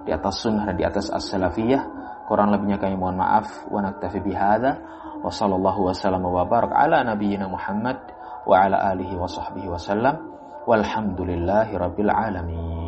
di atas sunnah dan di atas as-salafiyah. Kurang lebihnya kami mohon maaf. Wa naktafi bihadza wa sallallahu wasallam wa barak ala nabiyyina Muhammad wa ala alihi wa sahbihi wasallam. Walhamdulillahi rabbil alamin.